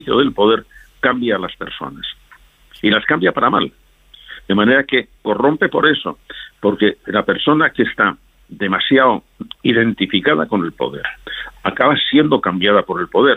del poder cambia a las personas. Y las cambia para mal. De manera que corrompe por eso, porque la persona que está demasiado identificada con el poder acaba siendo cambiada por el poder.